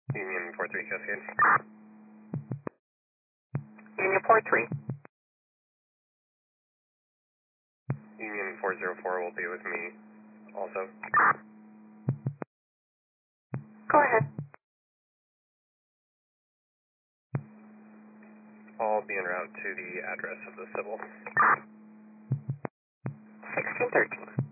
Union 43 Cascade. Union 43. Union 404 will be with me also. Go ahead. I'll be en route to the address of the civil. 1613.